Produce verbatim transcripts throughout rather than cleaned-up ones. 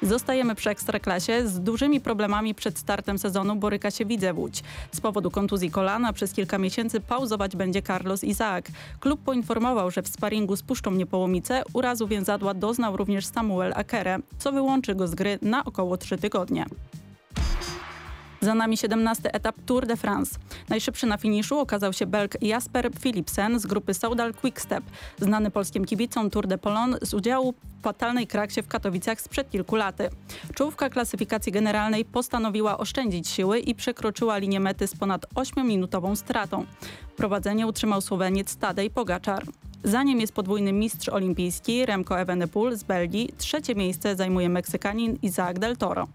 Zostajemy przy Ekstraklasie. Z dużymi problemami przed startem sezonu boryka się Widzew Łódź. Z powodu kontuzji kolana przez kilka miesięcy pauzować będzie Carlos Izaak. Klub poinformował, że w sparingu z Puszczą Niepołomice urazu więzadła doznał również Samuel Akere, co wyłączy go z gry na około trzy tygodnie. Za nami siedemnasty etap Tour de France. Najszybszy na finiszu okazał się Belg Jasper Philipsen z grupy Soudal Quickstep, znany polskim kibicom Tour de Pologne z udziału w fatalnej kraksie w Katowicach sprzed kilku laty. Czołówka klasyfikacji generalnej postanowiła oszczędzić siły i przekroczyła linię mety z ponad ośmiominutową stratą. Prowadzenie utrzymał Słoweniec Tadej Pogačar. Za nim jest podwójny mistrz olimpijski Remco Evenepoel z Belgii. Trzecie miejsce zajmuje Meksykanin Isaac del Toro.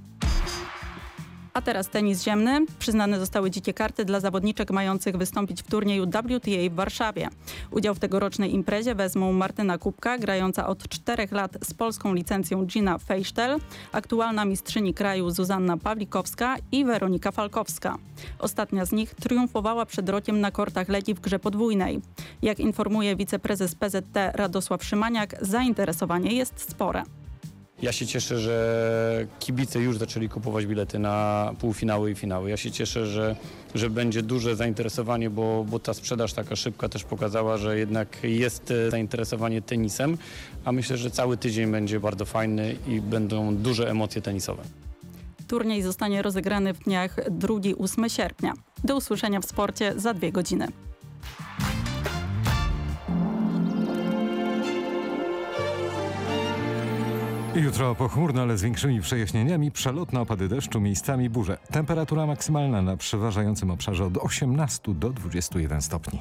A teraz tenis ziemny. Przyznane zostały dzikie karty dla zawodniczek mających wystąpić w turnieju W T A w Warszawie. Udział w tegorocznej imprezie wezmą Martyna Kubka, grająca od czterech lat z polską licencją Gina Feisztel, aktualna mistrzyni kraju Zuzanna Pawlikowska i Weronika Falkowska. Ostatnia z nich triumfowała przed rokiem na kortach Legii w grze podwójnej. Jak informuje wiceprezes P Z T Radosław Szymaniak, zainteresowanie jest spore. Ja się cieszę, że kibice już zaczęli kupować bilety na półfinały i finały. Ja się cieszę, że, że będzie duże zainteresowanie, bo, bo ta sprzedaż taka szybka też pokazała, że jednak jest zainteresowanie tenisem, a myślę, że cały tydzień będzie bardzo fajny i będą duże emocje tenisowe. Turniej zostanie rozegrany w dniach drugiego do ósmego sierpnia. Do usłyszenia w sporcie za dwie godziny. Jutro pochmurno, ale z większymi przejaśnieniami, przelotne opady deszczu, miejscami burze. Temperatura maksymalna na przeważającym obszarze od osiemnastu do dwudziestu jeden stopni.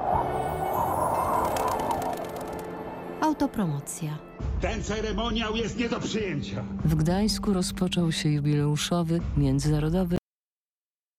Autopromocja. Ten ceremoniał jest nie do przyjęcia. W Gdańsku rozpoczął się jubileuszowy, międzynarodowy